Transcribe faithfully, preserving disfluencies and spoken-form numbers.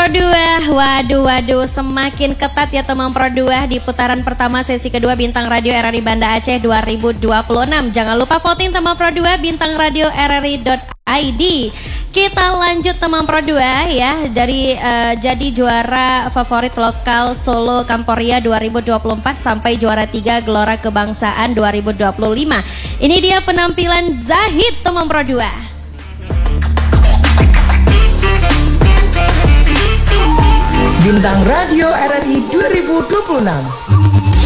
Pro dua, waduh waduh semakin ketat ya teman Pro dua di putaran pertama sesi kedua Bintang Radio R R I Banda Aceh dua ribu dua puluh enam. Jangan lupa voting teman Pro dua bintang radio r r i dot i d. Kita lanjut teman Pro dua ya, dari uh, jadi juara favorit lokal Solo Kamporia dua ribu dua puluh empat sampai juara tiga Gelora Kebangsaan dua ribu dua puluh lima. Ini dia penampilan Zahid teman Pro dua. Bintang Radio R R I dua ribu dua puluh enam.